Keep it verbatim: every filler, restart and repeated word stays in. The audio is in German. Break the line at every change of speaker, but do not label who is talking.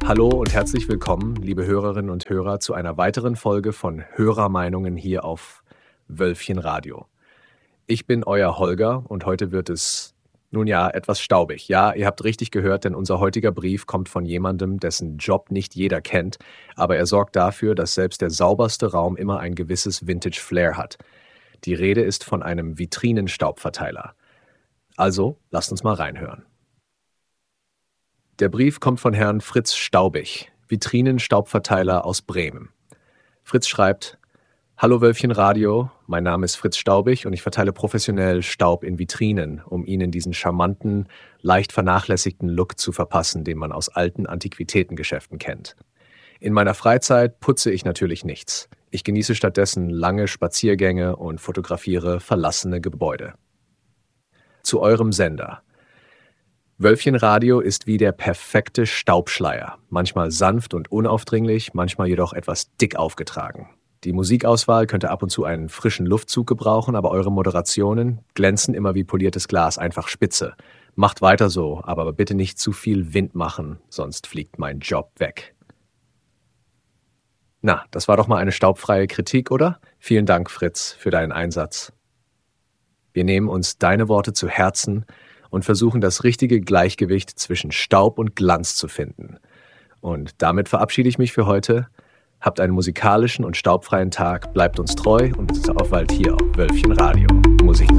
Hallo und herzlich willkommen, liebe Hörerinnen und Hörer, zu einer weiteren Folge von Hörermeinungen hier auf Wölfchen Radio. Ich bin euer Holger und heute wird es, nun ja, etwas staubig. Ja, ihr habt richtig gehört, denn unser heutiger Brief kommt von jemandem, dessen Job nicht jeder kennt, aber er sorgt dafür, dass selbst der sauberste Raum immer ein gewisses Vintage-Flair hat. Die Rede ist von einem Vitrinenstaubverteiler. Also, lasst uns mal reinhören. Der Brief kommt von Herrn Fritz Staubig, Vitrinenstaubverteiler aus Bremen. Fritz schreibt: Hallo Wölfchen Radio, mein Name ist Fritz Staubig und ich verteile professionell Staub in Vitrinen, um Ihnen diesen charmanten, leicht vernachlässigten Look zu verpassen, den man aus alten Antiquitätengeschäften kennt. In meiner Freizeit putze ich natürlich nichts. Ich genieße stattdessen lange Spaziergänge und fotografiere verlassene Gebäude. Zu eurem Sender. Wölfchen Radio ist wie der perfekte Staubschleier, manchmal sanft und unaufdringlich, manchmal jedoch etwas dick aufgetragen. Die Musikauswahl könnte ab und zu einen frischen Luftzug gebrauchen, aber eure Moderationen glänzen immer wie poliertes Glas, einfach spitze. Macht weiter so, aber bitte nicht zu viel Wind machen, sonst fliegt mein Job weg. Na, das war doch mal eine staubfreie Kritik, oder? Vielen Dank, Fritz, für deinen Einsatz. Wir nehmen uns deine Worte zu Herzen und versuchen, das richtige Gleichgewicht zwischen Staub und Glanz zu finden. Und damit verabschiede ich mich für heute. Habt einen musikalischen und staubfreien Tag, bleibt uns treu und auf bald hier auf Wölfchen Radio. Musik